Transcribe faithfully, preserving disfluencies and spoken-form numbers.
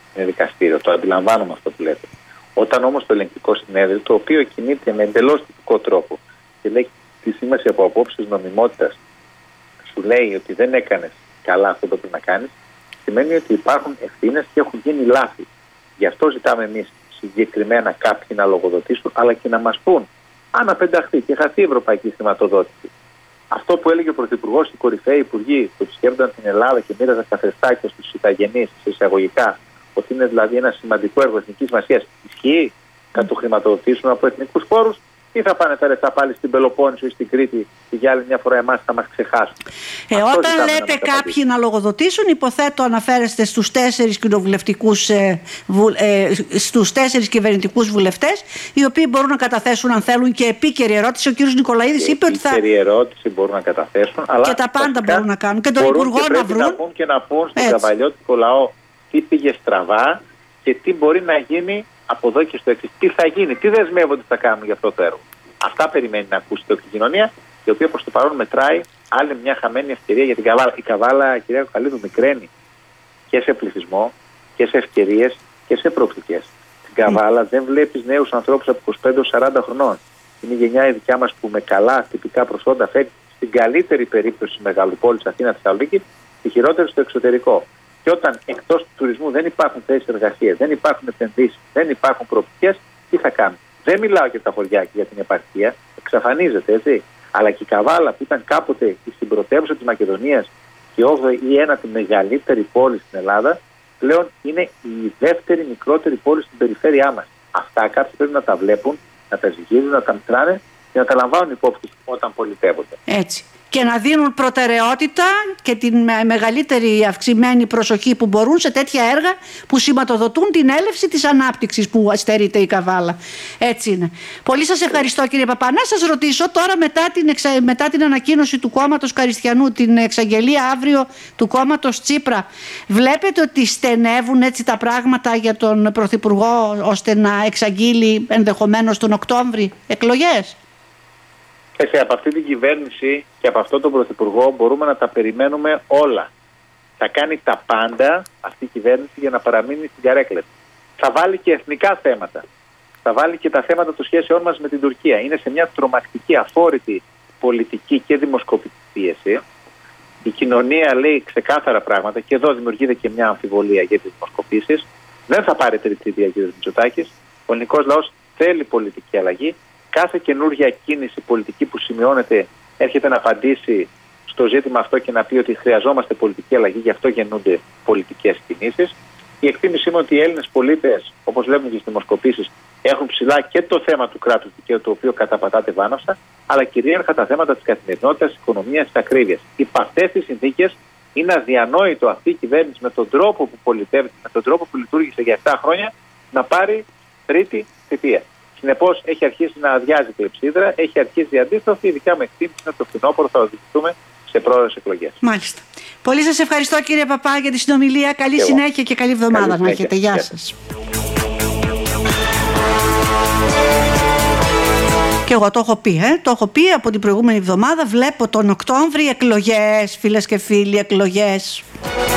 είναι δικαστήριο. Το αντιλαμβάνομαι αυτό που λέτε. Όταν όμως το ελεγκτικό συνέδριο, το οποίο κινείται με εντελώς τυπικό τρόπο και λέει τη σήμαση από απόψεις νομιμότητας, σου λέει ότι δεν έκανες καλά αυτό που πρέπει να κάνεις, σημαίνει ότι υπάρχουν ευθύνες και έχουν γίνει λάθη. Γι' αυτό ζητάμε εμείς συγκεκριμένα κάποιοι να λογοδοτήσουν, αλλά και να μας πούν αν απενταχθεί και χαθεί η ευρωπαϊκή χρηματοδότηση. Αυτό που έλεγε ο Πρωθυπουργός, οι κορυφαίοι υπουργοί που επισκέπτονταν την Ελλάδα και μοίραζαν καθεστάκια στους ηθαγενείς, σε εισαγωγικά, ότι είναι δηλαδή ένα σημαντικό έργο εθνικής σημασίας, ισχύει? Θα το χρηματοδοτήσουν από εθνικούς πόρους ή θα πάνε τα λεφτά πάλι στην Πελοπόννησο ή στην Κρήτη και για άλλη μια φορά εμάς θα μας ξεχάσουν? Ε, όταν λέτε να κάποιοι να λογοδοτήσουν, υποθέτω αναφέρεστε στους τέσσερις κοινοβουλευτικούς, ε, βου, ε, στους τέσσερις κυβερνητικούς βουλευτές, οι οποίοι μπορούν να καταθέσουν αν θέλουν και επίκαιρη ερώτηση. Ο κ. Νικολαίδης είπε ότι θα. Επίκαιρη ερώτηση μπορούν να καταθέσουν, αλλά και τα πάντα μπορούν να κάνουν. Και τον Υπουργό και να βρουν. Να πούν και να πούν στον καβαλιώτικο λαό τι πήγε στραβά και τι μπορεί να γίνει από εδώ και στο εξής. Τι θα γίνει, τι δεσμεύονται ότι θα κάνουν για αυτό το έργο. Αυτά περιμένει να ακούσει η κοινωνία, η οποία προς το παρόν μετράει άλλη μια χαμένη ευκαιρία για την Καβάλα. Η Καβάλα, κυρία Κοκαλίδου, μικραίνει και σε πληθυσμό και σε ευκαιρίες και σε προοπτικές. Στην Καβάλα δεν βλέπεις νέους ανθρώπους από είκοσι πέντε έως σαράντα χρονών. Είναι η γενιά η δικιά μας που με καλά τυπικά προσόντα φέρνει στην καλύτερη περίπτωση στη μεγαλοπόλη Αθήνα, Θεσσαλονίκη, τη χειρότερη στο εξωτερικό. Και όταν εκτός του τουρισμού δεν υπάρχουν θέσεις εργασίας, δεν υπάρχουν επενδύσεις, δεν υπάρχουν προοπτικές, τι θα κάνουν? Δεν μιλάω για τα χωριά και για την επαρχία, εξαφανίζεται, έτσι. Αλλά και η Καβάλα, που ήταν κάποτε η συμπρωτεύουσα της Μακεδονίας και όγδοη ή ένατη μεγαλύτερη πόλη στην Ελλάδα, πλέον είναι η δεύτερη μικρότερη πόλη στην περιφέρειά μας. Αυτά κάποιοι πρέπει να τα βλέπουν, να τα ζυγίζουν, να τα μετράνε και να τα λαμβάνουν υπόψη όταν πολιτεύονται. Έτσι. Και να δίνουν προτεραιότητα και την μεγαλύτερη αυξημένη προσοχή που μπορούν σε τέτοια έργα που σηματοδοτούν την έλευση της ανάπτυξης που αστερείται η Καβάλα. Έτσι είναι. Πολύ σας ευχαριστώ, κύριε Παπά. Να σας ρωτήσω τώρα, μετά την, εξα... μετά την ανακοίνωση του κόμματος Καριστιανού, την εξαγγελία αύριο του κόμματος Τσίπρα, βλέπετε ότι στενεύουν έτσι τα πράγματα για τον Πρωθυπουργό ώστε να εξαγγείλει ενδεχομένως τον Οκτώβρη εκλογές? Έτσι, από αυτή την κυβέρνηση και από αυτόν τον Πρωθυπουργό μπορούμε να τα περιμένουμε όλα. Θα κάνει τα πάντα αυτή η κυβέρνηση για να παραμείνει στην καρέκλα. Θα βάλει και εθνικά θέματα. Θα βάλει και τα θέματα των σχέσεών μας με την Τουρκία. Είναι σε μια τρομακτική, αφόρητη πολιτική και δημοσκοπική πίεση. Η κοινωνία λέει ξεκάθαρα πράγματα και εδώ δημιουργείται και μια αμφιβολία για τις δημοσκοπήσεις. Δεν θα πάρει τρίτη θητεία, κ. Μητσοτάκης. Ο ελληνικός λαός θέλει πολιτική αλλαγή. Κάθε καινούργια κίνηση πολιτική που σημειώνεται έρχεται να απαντήσει στο ζήτημα αυτό και να πει ότι χρειαζόμαστε πολιτική αλλαγή, γι' αυτό γεννούνται πολιτικές κινήσεις. Η εκτίμησή μου ότι οι Έλληνες πολίτες, όπως βλέπουμε και στις δημοσκοπήσεις, έχουν ψηλά και το θέμα του κράτους δικαίου, το οποίο καταπατάται βάναυσα, αλλά κυρίαρχα τα θέματα της καθημερινότητας, της οικονομίας, της ακρίβειας. Υπ' αυτές τις συνθήκες είναι αδιανόητο αυτή η κυβέρνηση με τον τρόπο που πολιτεύεται, με τον τρόπο που λειτουργήσε για επτά χρόνια, να πάρει τρίτη θητεία. Συνεπώς έχει αρχίσει να αδειάζει η κλεψίδρα, έχει αρχίσει η αντίσταση. Η δικιά μου εκτίμηση είναι ότι το φθινόπωρο θα οδηγηθούμε σε πρόορες εκλογές. Μάλιστα. Πολύ σας ευχαριστώ, κύριε Παπά, για τη συνομιλία. Καλή και συνέχεια εγώ. Και καλή εβδομάδα καλή να έχετε. Γεια σας. Και εγώ το έχω πει, ε? το έχω πει από την προηγούμενη εβδομάδα. Βλέπω τον Οκτώβρη εκλογές, φίλες και φίλοι, εκλογές.